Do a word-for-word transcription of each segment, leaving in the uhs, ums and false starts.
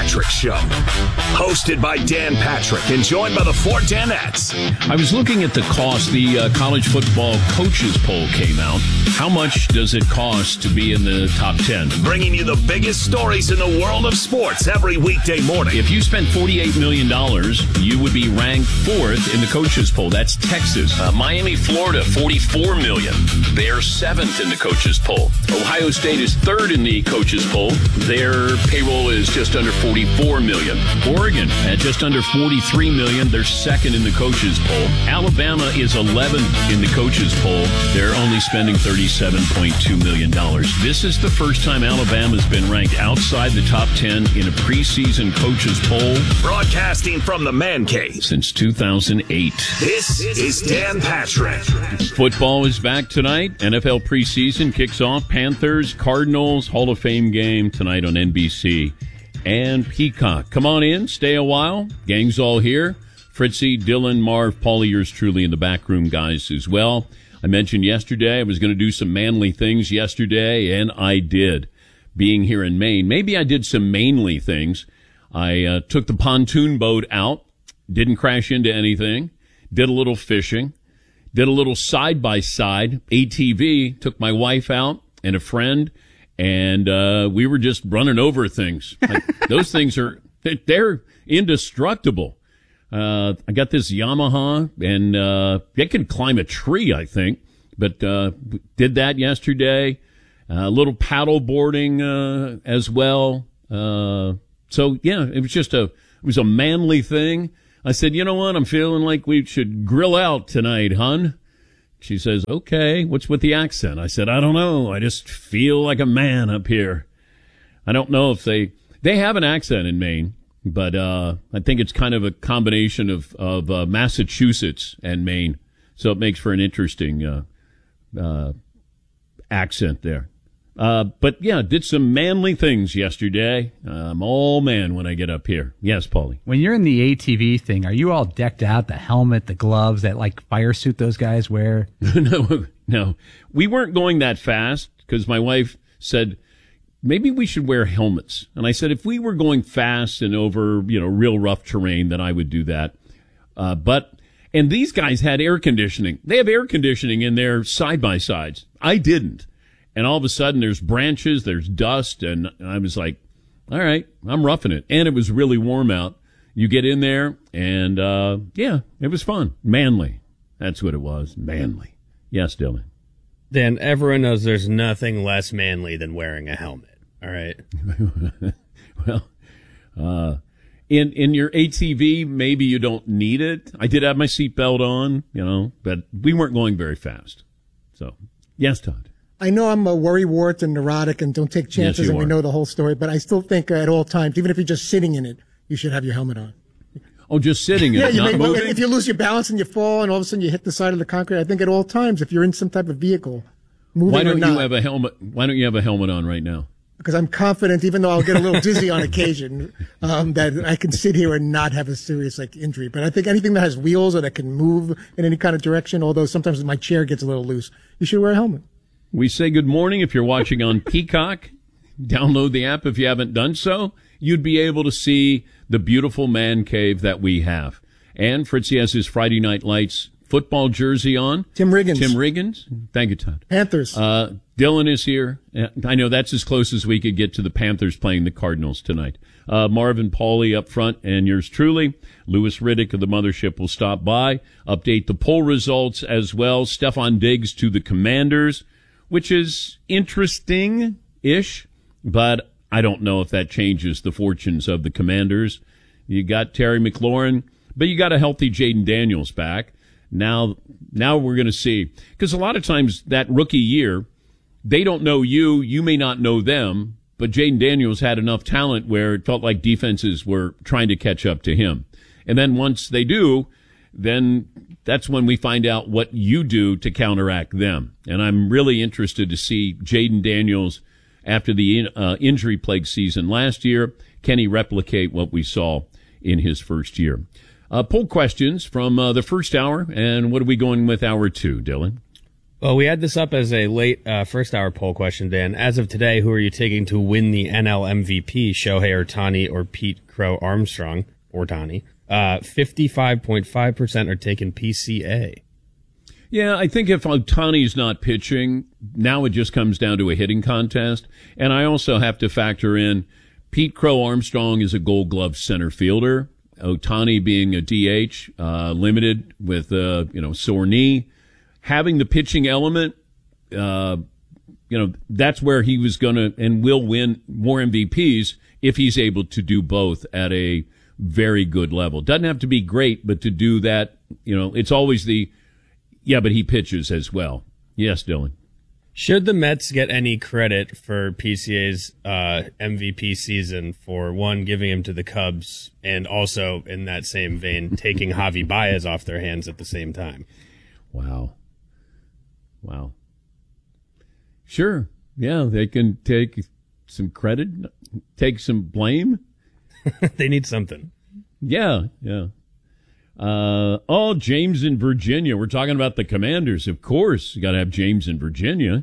Patrick Show. Hosted by Dan Patrick and joined by the four Danettes. I was looking at the cost. The uh, college football coaches poll came out. How much does it cost to be in the top ten? Bringing you the biggest stories in the world of sports every weekday morning. If you spent forty-eight million dollars, you would be ranked fourth in the coaches poll. That's Texas. Uh, Miami, Florida, forty-four million dollars. They're seventh in the coaches poll. Ohio State is third in the coaches poll. Their payroll is just under forty-four million dollars. Oregon at just under forty-three million dollars. They're second in the coaches poll. Alabama is eleventh in the coaches poll. They're only spending thirty-seven point two million dollars. This is the first time Alabama's been ranked outside the top ten in a preseason coaches poll. Broadcasting from the Man Cave since two thousand eight. This is Dan Patrick. Football is back tonight. N F L preseason kicks off. Panthers, Cardinals, Hall of Fame game tonight on N B C and Peacock. Come on in, stay a while. Gang's all here. Fritzy, Dylan, Marv, Paulie, yours truly, in the back room guys as well. I mentioned yesterday I was going to do some manly things yesterday, and I did. Being here in Maine, maybe I did some mainly things. I uh, took the pontoon boat out, didn't crash into anything, did a little fishing, did a little side-by-side A T V, took my wife out and a friend, and uh, we were just running over things. Like, those things are, they're indestructible. Uh, I got this Yamaha, and uh, it can climb a tree, I think, but uh, did that yesterday. A uh, little paddle boarding uh, as well. Uh, so, yeah, it was just a, it was a manly thing. I said, you know what, I'm feeling like we should grill out tonight, hun. She says, okay, what's with the accent? I said, I don't know. I just feel like a man up here. I don't know if they, they have an accent in Maine, but uh, I think it's kind of a combination of, of uh, Massachusetts and Maine. So it makes for an interesting uh, uh, accent there. Uh, but, yeah, did some manly things yesterday. Uh, I'm all man when I get up here. Yes, Paulie. When you're in the A T V thing, are you all decked out, the helmet, the gloves, that, like, fire suit those guys wear? no, no. We weren't going that fast because my wife said, maybe we should wear helmets. And I said, if we were going fast and over, you know, real rough terrain, then I would do that. Uh, but, and these guys had air conditioning. They have air conditioning in their side-by-sides. I didn't. And all of a sudden, there's branches, there's dust, and I was like, all right, I'm roughing it. And it was really warm out. You get in there, and, uh, yeah, it was fun. Manly. That's what it was. Manly. Yes, Dylan. Dan, everyone knows there's nothing less manly than wearing a helmet, all right? Well, uh, in in your A T V, maybe you don't need it. I did have my seatbelt on, you know, but we weren't going very fast. So, yes, Todd. I know I'm a worrywart and neurotic and don't take chances, yes, and we are. know the whole story, but I still think uh, at all times, even if you're just sitting in it, you should have your helmet on. Oh, just sitting in yeah, it, you not may, moving? If you lose your balance and you fall and all of a sudden you hit the side of the concrete, I think at all times, if you're in some type of vehicle, moving Why don't or not, you have a helmet? Why don't you have a helmet on right now? Because I'm confident, even though I'll get a little dizzy on occasion, um, that I can sit here and not have a serious like injury. But I think anything that has wheels or that can move in any kind of direction, although sometimes my chair gets a little loose, you should wear a helmet. We say good morning if you're watching on Peacock. Download the app if you haven't done so. You'd be able to see the beautiful man cave that we have. And Fritzy has his Friday Night Lights football jersey on. Tim Riggins. Tim Riggins. Thank you, Todd. Panthers. Uh, Dylan is here. I know that's as close as we could get to the Panthers playing the Cardinals tonight. Uh, Marvin Paulie up front, and yours truly, Lewis Riddick of the Mothership, will stop by, update the poll results as well. Stefan Diggs to the Commanders, which is interesting-ish, but I don't know if that changes the fortunes of the Commanders. You got Terry McLaurin, but you got a healthy Jaden Daniels back. Now, now we're going to see. Because a lot of times that rookie year, they don't know you, you may not know them, but Jaden Daniels had enough talent where it felt like defenses were trying to catch up to him. And then once they do, then that's when we find out what you do to counteract them. And I'm really interested to see Jaden Daniels after the uh, injury-plagued season last year. Can he replicate what we saw in his first year? Uh, poll questions from uh, the first hour, and what are we going with hour two, Dylan? Well, we had this up as a late uh, first hour poll question, Dan. As of today, who are you taking to win the N L M V P? Shohei Ohtani or Pete Crow Armstrong? Ohtani. Uh, fifty-five point five percent are taking P C A. Yeah, I think if Ohtani's not pitching, now it just comes down to a hitting contest. And I also have to factor in Pete Crow Armstrong is a Gold Glove center fielder. Ohtani being a D H, uh, limited with, uh, you know, sore knee. Having the pitching element, uh, you know, that's where he was going to and will win more M V Ps if he's able to do both at a very good level. Doesn't have to be great, but to do that, you know, it's always the, yeah, but he pitches as well. Yes, Dylan. Should the Mets get any credit for P C A's uh, M V P season for, one, giving him to the Cubs, and also, in that same vein, taking Javi Baez off their hands at the same time? Wow. Wow. Sure. Yeah, they can take some credit, take some blame. They need something. Yeah, yeah. Uh, oh, James in Virginia. We're talking about the Commanders, of course. You got to have James in Virginia.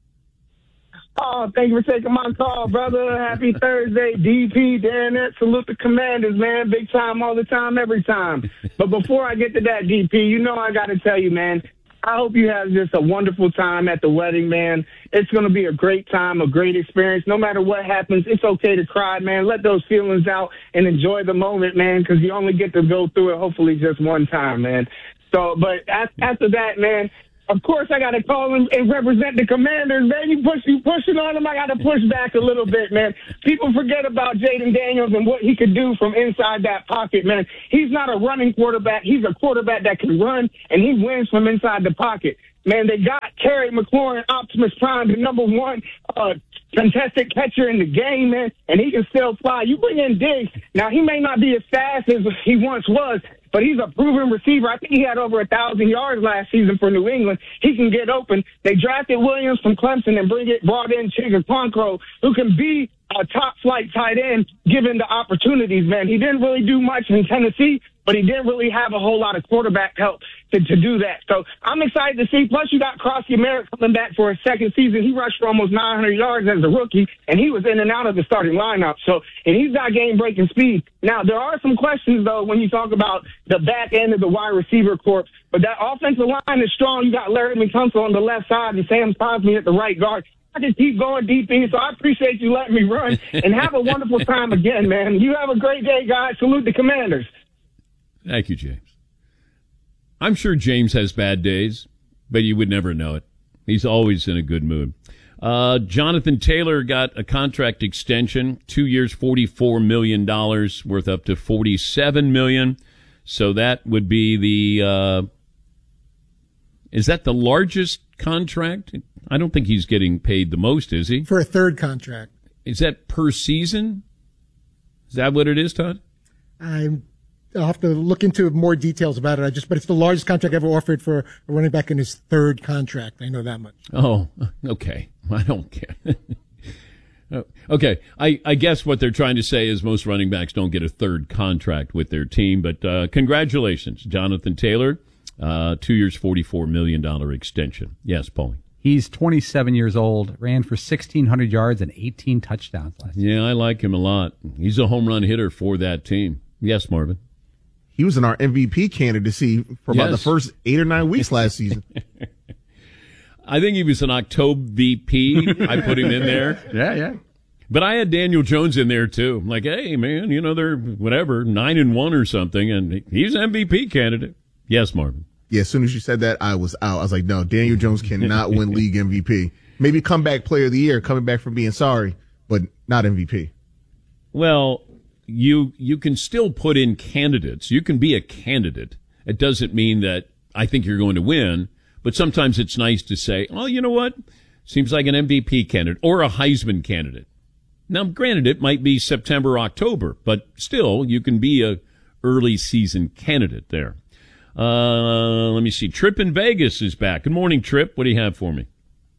Oh, thank you for taking my call, brother. Happy Thursday, D P, Dan. Salute the Commanders, man. Big time, all the time, every time. But before I get to that, D P, you know I got to tell you, man, I hope you have just a wonderful time at the wedding, man. It's going to be a great time, a great experience. No matter what happens, it's okay to cry, man. Let those feelings out and enjoy the moment, man, because you only get to go through it hopefully just one time, man. So, but after that, man, of course I got to call and, and represent the Commanders, man. You push, you pushing on them, I got to push back a little bit, man. People forget about Jaden Daniels and what he could do from inside that pocket, man. He's not a running quarterback. He's a quarterback that can run, and he wins from inside the pocket. Man, they got Terry McLaurin, Optimus Prime, the number one uh, contested catcher in the game, man, and he can still fly. You bring in Diggs. Now, he may not be as fast as he once was, but he's a proven receiver. I think he had over a thousand yards last season for New England. He can get open. They drafted Williams from Clemson and bring it, brought in Chigga Poncro, who can be a top flight tight end given the opportunities, man. He didn't really do much in Tennessee, but he didn't really have a whole lot of quarterback help to, to do that. So I'm excited to see. Plus, you got Crossy Merritt coming back for his second season. He rushed for almost nine hundred yards as a rookie, and he was in and out of the starting lineup. So, and he's got game-breaking speed. Now, there are some questions, though, when you talk about the back end of the wide receiver corps. But that offensive line is strong. You got Larry McTunsil on the left side and Sam Cosmi at the right guard. I can keep going deep in, so I appreciate you letting me run, and have a wonderful time again, man. You have a great day, guys. Salute the Commanders. Thank you, James. I'm sure James has bad days, but you would never know it. He's always in a good mood. Uh, Jonathan Taylor got a contract extension, two years, forty-four million dollars, worth up to forty-seven million dollars. So that would be the, uh, is that the largest contract? I don't think he's getting paid the most, is he? For a third contract. Is that per season? Is that what it is, Todd? I'm, I'll have to look into more details about it. I just, but it's the largest contract ever offered for a running back in his third contract. I know that much. Oh, okay. I don't care. Okay, I, I guess what they're trying to say is most running backs don't get a third contract with their team, but uh, congratulations, Jonathan Taylor, uh, two years, forty-four million dollars extension. Yes, Paulie. He's twenty-seven years old, ran for sixteen hundred yards and eighteen touchdowns last year. Yeah, I like him a lot. He's a home run hitter for that team. Yes, Marvin. He was in our M V P candidacy for about Yes. the first eight or nine weeks last season. I think he was an October V P. I put him in there. Yeah, yeah. But I had Daniel Jones in there too. I'm like, hey, man, you know, they're whatever, nine and one or something, and he's an M V P candidate. Yes, Marvin. Yeah, as soon as you said that, I was out. I was like, no, Daniel Jones cannot win league M V P. Maybe comeback player of the year, coming back from being sorry, but not M V P. Well, you you can still put in candidates. You can be a candidate. It doesn't mean that I think you're going to win, but sometimes it's nice to say, oh, you know what? Seems like an M V P candidate or a Heisman candidate. Now, granted, it might be September, October, but still, you can be a early season candidate there. Uh, let me see. Trip in Vegas is back. Good morning, Trip. What do you have for me?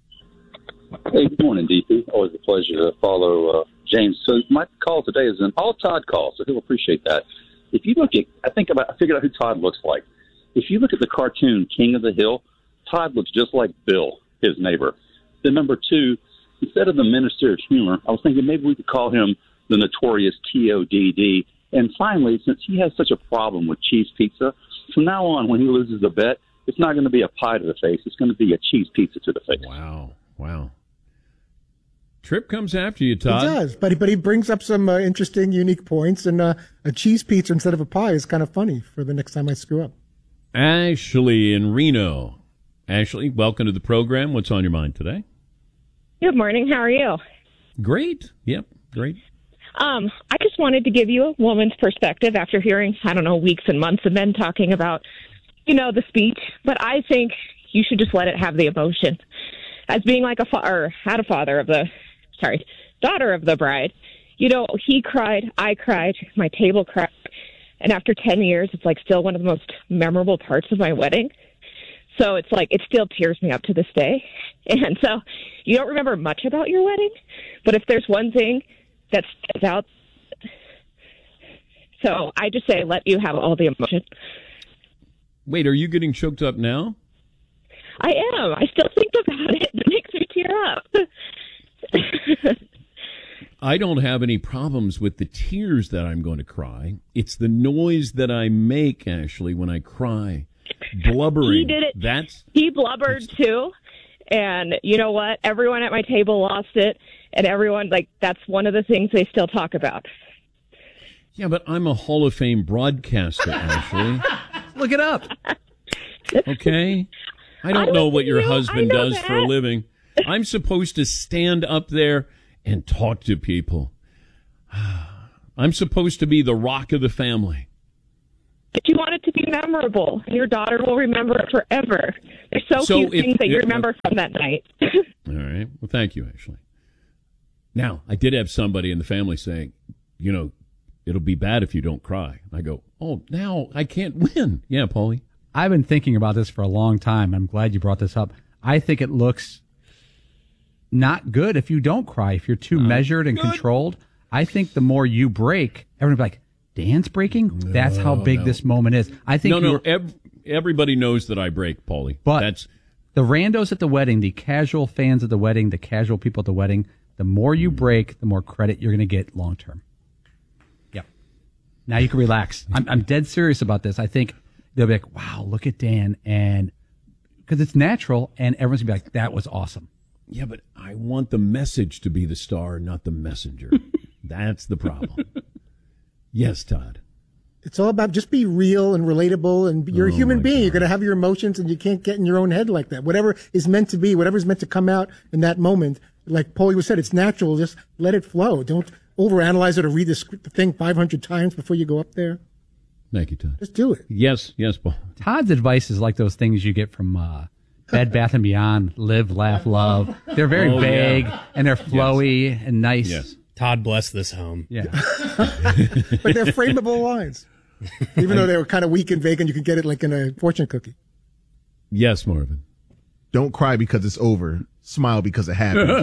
Hey, good morning, D P. Always a pleasure to follow uh, James. So my call today is an all Todd call, so he'll appreciate that. If you look at, I think about, I figured out who Todd looks like. If you look at the cartoon King of the Hill, Todd looks just like Bill, his neighbor. Then number two, instead of the Minister of Humor, I was thinking maybe we could call him the notorious T O D D. And finally, since he has such a problem with cheese pizza, from now on, when he loses a bet, it's not going to be a pie to the face. It's going to be a cheese pizza to the face. Wow. Wow. Tripp comes after you, Todd. He does, but he, but he brings up some uh, interesting, unique points, and uh, a cheese pizza instead of a pie is kind of funny for the next time I screw up. Ashley in Reno. Ashley, welcome to the program. What's on your mind today? Good morning. How are you? Great. Yep, great. Um, I just wanted to give you a woman's perspective after hearing, I don't know, weeks and months of men talking about, you know, the speech. But I think you should just let it have the emotion. As being like a fa- or had a father of the, sorry, daughter of the bride, you know, he cried, I cried, my table cried. And after ten years, it's like still one of the most memorable parts of my wedding. So it's like, it still tears me up to this day. And so you don't remember much about your wedding, but if there's one thing that stands out, so I just say let you have all the emotion. Wait, are you getting choked up now? I am. I still think about it. It makes me tear up. I don't have any problems with the tears that I'm going to cry. It's the noise that I make, Ashley, when I cry. Blubbering. He did it. That's he blubbered too. And you know what? Everyone at my table lost it. And everyone, like, that's one of the things they still talk about. Yeah, but I'm a Hall of Fame broadcaster, Ashley. Look it up. Okay? I don't I know what your you. husband does that. for a living. I'm supposed to stand up there and talk to people. I'm supposed to be the rock of the family. But you want it to be memorable. Your daughter will remember it forever. There's so, So few if- things that you if- remember from that night. All right. Well, thank you, Ashley. Now, I did have somebody in the family saying, you know, it'll be bad if you don't cry. I go, oh, now I can't win. Yeah, Paulie. I've been thinking about this for a long time. I'm glad you brought this up. I think it looks not good if you don't cry, if you're too measured and good. controlled. I think the more you break, everyone's like, Dan's breaking? That's how big no. this moment is. I think No, no, you're- ev- everybody knows that I break, Paulie. But That's the randos at the wedding, the casual fans of the wedding, the casual people at the wedding, the more you break, the more credit you're going to get long term. Yep. Now you can relax. I'm, I'm dead serious about this. I think they'll be like, wow, look at Dan. And because it's natural, and everyone's going to be like, that was awesome. Yeah, but I want the message to be the star, not the messenger. That's the problem. Yes, Todd. It's all about just be real and relatable, and you're a Oh, human my being. God. You're going to have your emotions, and you can't get in your own head like that. Whatever is meant to be, whatever is meant to come out in that moment, like Paulie was said, it's natural. Just let it flow. Don't overanalyze it or read the script, the thing five hundred times before you go up there. Thank you, Todd. Just do it. Yes, yes, Paul. Todd's advice is like those things you get from uh, Bed Bath and Beyond, Live, Laugh, Love. They're very Oh, yeah. vague, and they're flowy and nice. Yes. Todd bless this home. Yeah. But they're frameable lines. Even though they were kind of weak and vague, and you can get it like in a fortune cookie. Yes, Marvin. Don't cry because it's over. Smile because it happened.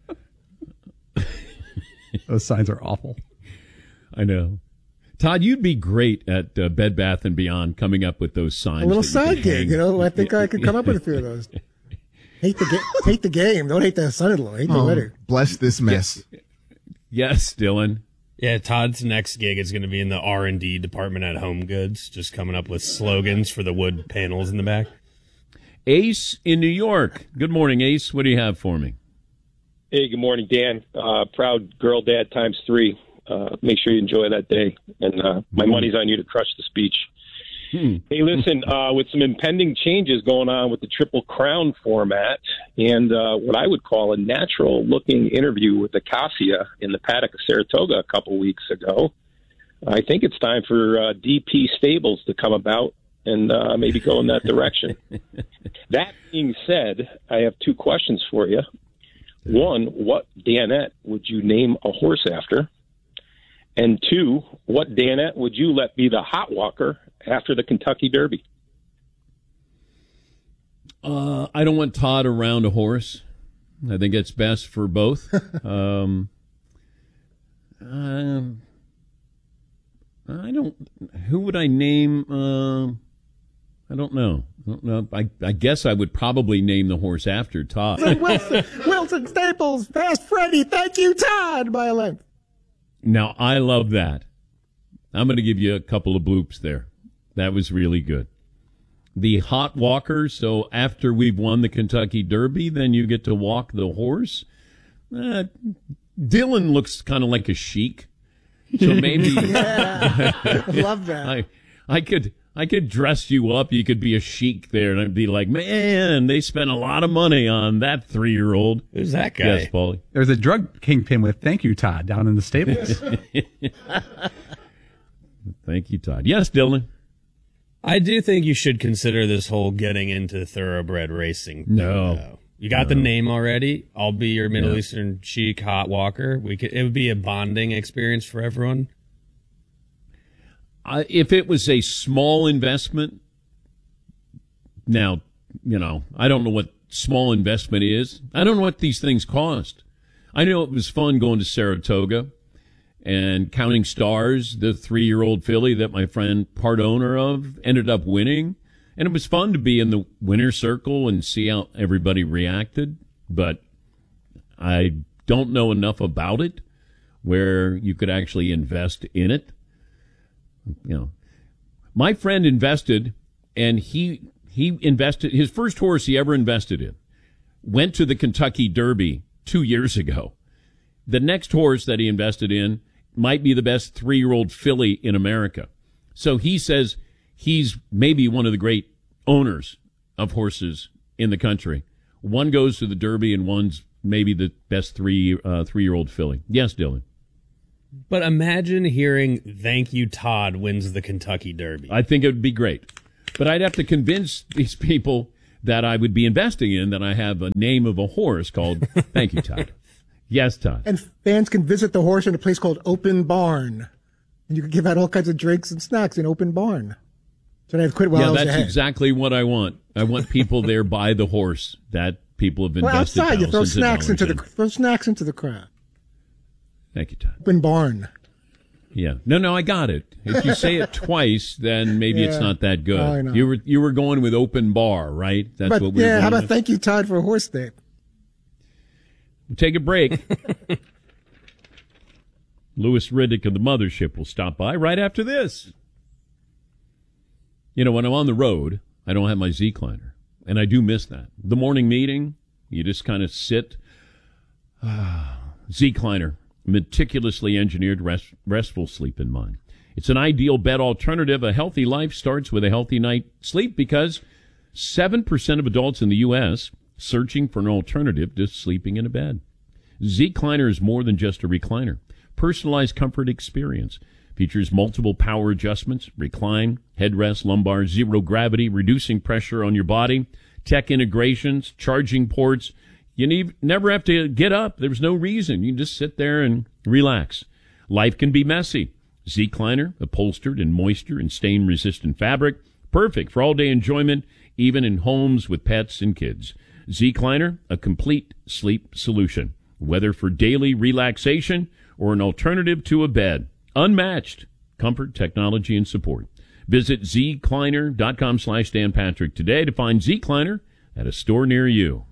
Those signs are awful. I know. Todd, you'd be great at uh, Bed Bath and Beyond coming up with those signs. A little that you side could gig, hang. you know. I think I could come up with a few of those. Hate the ga- hate the game. Don't hate the son-in-law. Hate the Oh, wedding. bless this mess. Yes, Dylan. Yeah, Todd's next gig is going to be in the R and D department at Home Goods, just coming up with slogans for the wood panels in the back. Ace in New York. Good morning, Ace. What do you have for me? Hey, good morning, Dan. Uh, proud girl dad times three. Uh, make sure you enjoy that day. And uh, my money's on you to crush the speech. Hmm. Hey, listen, uh, with some impending changes going on with the Triple Crown format and uh, what I would call a natural-looking interview with Acacia in the paddock of Saratoga a couple weeks ago, I think it's time for uh, D P Stables to come about and uh, maybe go in that direction. That being said, I have two questions for you. One, what Danette would you name a horse after? And two, what Danette would you let be the hot walker after the Kentucky Derby? Uh, I don't want Todd around a horse. I think it's best for both. um, um, I don't. Who would I name? Uh, I don't know. No, I, I guess I would probably name the horse after Todd. Wilson, Wilson Staples, past Freddie. Thank you, Todd, by a length. Now, I love that. I'm going to give you a couple of bloops there. That was really good. The hot walker, so after we've won the Kentucky Derby, then you get to walk the horse. Uh, Dylan looks kind of like a sheik. So maybe yeah, I love that. I, I could I could dress you up. You could be a sheik there, and I'd be like, man, they spent a lot of money on that three-year-old. Who's that guy? Yes, Paulie. There's a drug kingpin with "Thank you, Todd" down in the stables. Thank you, Todd. Yes, Dylan. I do think you should consider this whole getting into thoroughbred racing. No. Uh, you got no. the name already. I'll be your Middle Yeah. Eastern chic hot walker. We could. It would be a bonding experience for everyone. Uh, if it was a small investment, now, you know, I don't know what small investment is. I don't know what these things cost. I know it was fun going to Saratoga and counting stars. The three-year-old filly that my friend, part owner of, ended up winning. And it was fun to be in the winner's circle and see how everybody reacted. But I don't know enough about it where you could actually invest in it. You know, my friend invested, and he he invested his first horse he ever invested in went to the Kentucky Derby two years ago. The next horse that he invested in might be the best three-year-old filly in America. So he says he's maybe one of the great owners of horses in the country. One goes to the Derby, and one's maybe the best three uh, three-year-old filly. Yes, Dylan. But imagine hearing "Thank you, Todd" wins the Kentucky Derby. I think it would be great. But I'd have to convince these people that I would be investing in that I have a name of a horse called Thank You, Todd. Yes, Todd. And fans can visit the horse in a place called Open Barn. And you can give out all kinds of drinks and snacks in Open Barn. So they have quit while yeah, I was that's ahead. exactly what I want. I want people there by the horse that people have Well, invested outside, you throw thousands of snacks into dollars the in. throw snacks into the crowd. Thank you, Todd. Open Barn. Yeah. No, no, I got it. If you say it twice, then maybe Yeah. it's not that good. I know. You were you were going with open bar, right? That's But what we yeah, were how going about with. thank you, Todd, for a horse name? We'll take a break. Lewis Riddick of the Mothership will stop by right after this. You know, when I'm on the road, I don't have my Z-Cliner, and I do miss that. The morning meeting, you just kind of sit. Z-Cliner, meticulously engineered rest, restful sleep in mind. It's an ideal bed alternative. A healthy life starts with a healthy night's sleep because seven percent of adults in the U S searching for an alternative to sleeping in a bed. Z-Cliner is more than just a recliner. Personalized comfort experience. Features multiple power adjustments, recline, headrest, lumbar, zero gravity, reducing pressure on your body, tech integrations, charging ports. You need, never have to get up. There's no reason. You can just sit there and relax. Life can be messy. Z-Cliner, upholstered in moisture and stain-resistant fabric. Perfect for all-day enjoyment, even in homes with pets and kids. Z-Cliner, a complete sleep solution. Whether for daily relaxation or an alternative to a bed. Unmatched comfort, technology, and support. Visit Z Cliner dot com slash Dan Patrick today to find Z-Cliner at a store near you.